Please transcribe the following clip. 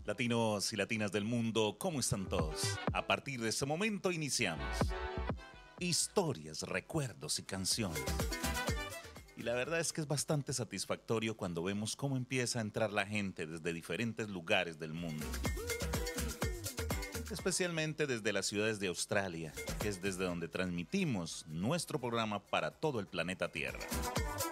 Latinos y latinas del mundo, ¿cómo están todos? A partir de este momento iniciamos historias, recuerdos y canciones. Y la verdad es que es bastante satisfactorio cuando vemos cómo empieza a entrar la gente desde diferentes lugares del mundo. Especialmente desde las ciudades de Australia, que es desde donde transmitimos nuestro programa para todo el planeta Tierra.